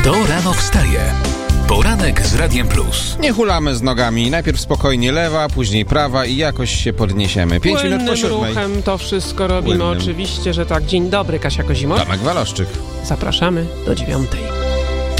Kto rano wstaje? Poranek z Radiem Plus. Nie hulamy z nogami. Najpierw spokojnie lewa, później prawa i jakoś się podniesiemy. 5 minut po 7. Ruchem to wszystko robimy. Płynnym. Oczywiście, że tak. Dzień dobry, Kasia Kozimok. Tomek Waloszczyk. Zapraszamy do 9:00.